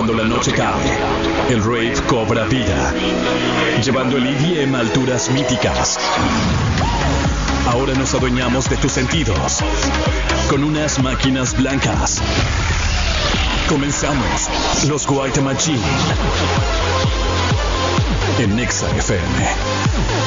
cuando la noche cae, el rave cobra vida, llevando el EDM a alturas míticas. Ahora nos adueñamos de tus sentidos con unas máquinas blancas. Comenzamos los White Machine en Nexa FM.